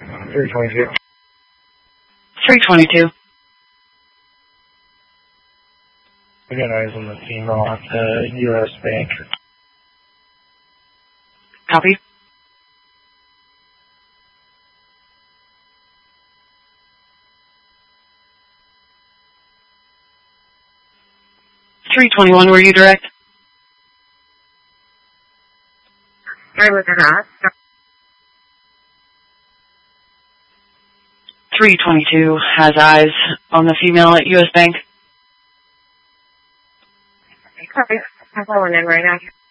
322. 322. We got eyes on the female at the U.S. Bank. Copy. $321, were you direct? I was not. 322 has eyes on the female at U.S. Bank. I'm calling in right now.